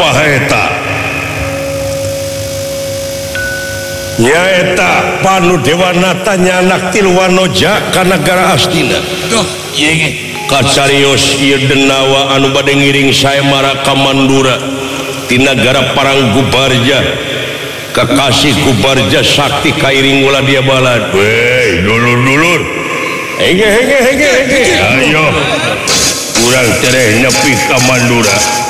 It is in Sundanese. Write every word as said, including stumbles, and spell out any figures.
eta nyaeta Panu Dewanatanya anak Tilwanoja ka negara Astina kacarios ieu denawa anu bade ngiring sae mara ka Mandura ti nagara Paranggubarja kakasih Gubarja sakti kairing ulah dia balad weh dulur-dulur hege hege hege hege ayo urang tereh nepi ka Mandura